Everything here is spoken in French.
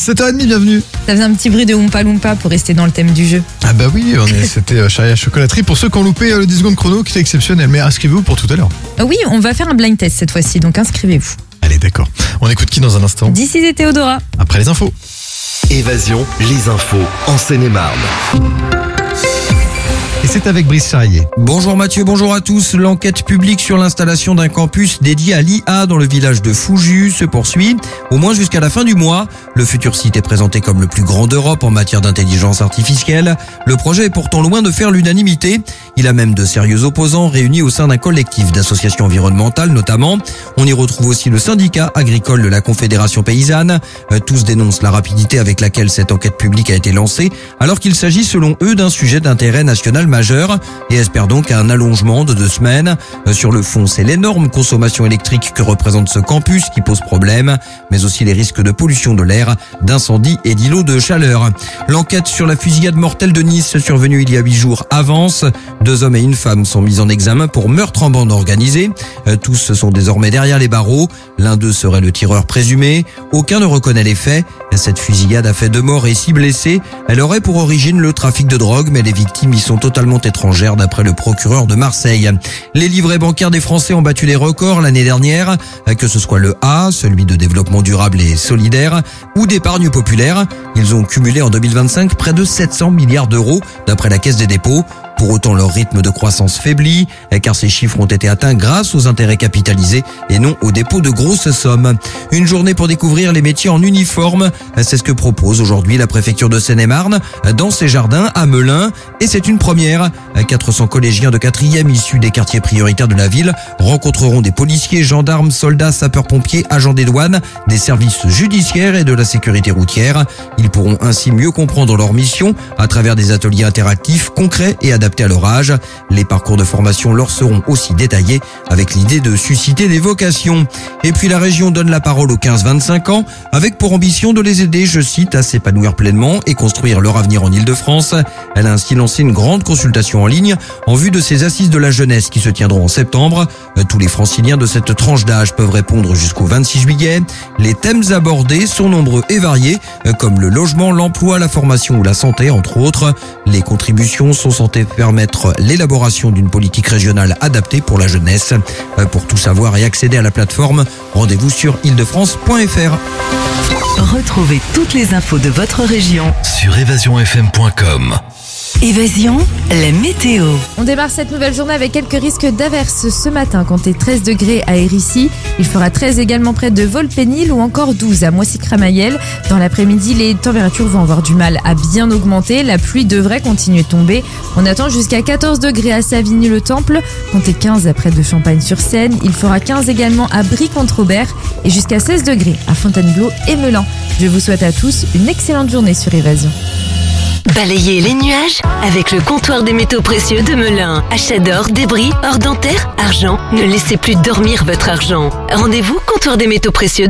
7h30, bienvenue. Ça faisait un petit bruit de Oompa Loompa pour rester dans le thème du jeu. Ah bah oui, c'était Charlie à chocolaterie. Pour ceux qui ont loupé le 10 secondes chrono, qui était exceptionnel. Mais inscrivez-vous pour tout à l'heure. Oui, on va faire un blind test cette fois-ci, donc inscrivez-vous. Allez, d'accord. On écoute qui dans un instant? D'ici et Théodora. Après les infos. Évasion, les infos en Seine-et-Marne. Et c'est avec Brice Charrier. Bonjour Mathieu, bonjour à tous. L'enquête publique sur l'installation d'un campus dédié à l'IA dans le village de Fougiu se poursuit, au moins jusqu'à la fin du mois. Le futur site est présenté comme le plus grand d'Europe en matière d'intelligence artificielle. Le projet est pourtant loin de faire l'unanimité. Il a même de sérieux opposants réunis au sein d'un collectif d'associations environnementales notamment. On y retrouve aussi le syndicat agricole de la Confédération paysanne. Tous dénoncent la rapidité avec laquelle cette enquête publique a été lancée, alors qu'il s'agit selon eux d'un sujet d'intérêt national majeur et espèrent donc un allongement de 2 semaines. Sur le fond, c'est l'énorme consommation électrique que représente ce campus qui pose problème, mais aussi les risques de pollution de l'air, d'incendie et d'îlots de chaleur. L'enquête sur la fusillade mortelle de Nice survenue il y a 8 jours avance. 2 hommes et une femme sont mis en examen pour meurtre en bande organisée. Tous sont désormais derrière les barreaux. L'un d'eux serait le tireur présumé. Aucun ne reconnaît les faits. Cette fusillade a fait 2 morts et 6 blessés. Elle aurait pour origine le trafic de drogue, mais les victimes y sont totalement étrangères d'après le procureur de Marseille. Les livrets bancaires des Français ont battu les records l'année dernière, que ce soit le A, celui de développement durable et solidaire, ou d'épargne populaire. Ils ont cumulé en 2025 près de 700 milliards d'euros d'après la Caisse des dépôts. Pour autant, leur rythme de croissance faiblit, car ces chiffres ont été atteints grâce aux intérêts capitalisés et non au dépôt de grosses sommes. Une journée pour découvrir les métiers en uniforme, c'est ce que propose aujourd'hui la préfecture de Seine-et-Marne dans ses jardins à Melun. Et c'est une première. 400 collégiens de 4e issus des quartiers prioritaires de la ville rencontreront des policiers, gendarmes, soldats, sapeurs-pompiers, agents des douanes, des services judiciaires et de la sécurité routière. Ils pourront ainsi mieux comprendre leur mission à travers des ateliers interactifs, concrets et adaptés à leur âge. Les parcours de formation leur seront aussi détaillés avec l'idée de susciter des vocations. Et puis la région donne la parole aux 15-25 ans avec pour ambition de les aider, je cite, à s'épanouir pleinement et construire leur avenir en Ile-de-France. Elle a ainsi lancé une grande consultation en ligne en vue de ces assises de la jeunesse qui se tiendront en septembre. Tous les franciliens de cette tranche d'âge peuvent répondre jusqu'au 26 juillet. Les thèmes abordés sont nombreux et variés, comme le logement, l'emploi, la formation ou la santé, entre autres. Les contributions sont censées permettre l'élaboration d'une politique régionale adaptée pour la jeunesse. Pour tout savoir et accéder à la plateforme, rendez-vous sur ile-de-france.fr. Retrouvez toutes les infos de votre région Sur évasionfm.com. Évasion, la météo. On démarre cette nouvelle journée avec quelques risques d'averses ce matin. Comptez 13 degrés à Hérissi. Il fera 13 également près de Volpénil ou encore 12 à Moissy-Cramayel. Dans l'après-midi, les températures vont avoir du mal à bien augmenter. La pluie devrait continuer de tomber. On attend jusqu'à 14 degrés à Savigny-le-Temple. Comptez 15 à près de Champagne-sur-Seine. Il fera 15 également à Brie-contre-Aubert et jusqu'à 16 degrés à Fontainebleau et Melun. Je vous souhaite à tous une excellente journée sur Évasion. Balayez les nuages avec le comptoir des métaux précieux de Melun. Achat d'or, débris, or dentaire, argent. Ne laissez plus dormir votre argent. Rendez-vous comptoir des métaux précieux.